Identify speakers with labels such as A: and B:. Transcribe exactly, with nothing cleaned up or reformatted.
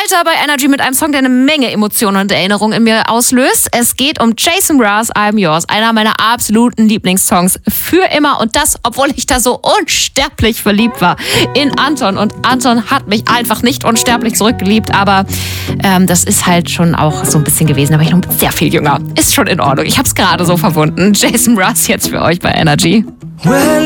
A: weiter bei Energy mit einem Song, der eine Menge Emotionen und Erinnerungen in mir auslöst. Es geht um Jason Mraz, I'm Yours, einer meiner absoluten Lieblingssongs für immer. Und das, obwohl ich da so unsterblich verliebt war in Anton. Und Anton hat mich einfach nicht unsterblich zurückgeliebt. Aber ähm, das ist halt schon auch so ein bisschen gewesen. Da war ich noch sehr viel jünger. Ist schon in Ordnung. Ich habe es gerade so verwunden. Jason Mraz jetzt für euch bei Energy.
B: Well,